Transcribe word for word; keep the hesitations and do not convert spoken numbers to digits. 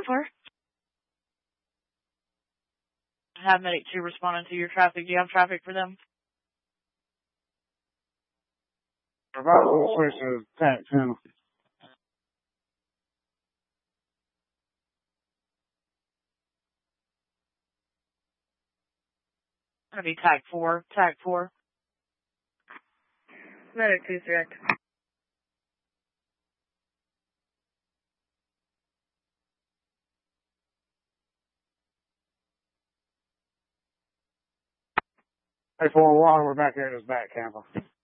four. Have medic two responding to your traffic. Do you have traffic for them? About to switch to tax channel. Gonna be tag four. Tag four. Medic two direct. Hey, four one, we're back here at this back camper.